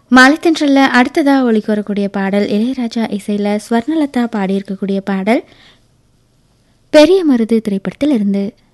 மாலைத்தன்றல்ல அடுத்ததாக ஒலிக்க வரக்கூடிய பாடல் இளையராஜா இசையில் ஸ்வர்ணலதா பாடியிருக்கக்கூடிய பாடல் பெரிய மருது திரைப்படத்தில் இருந்து.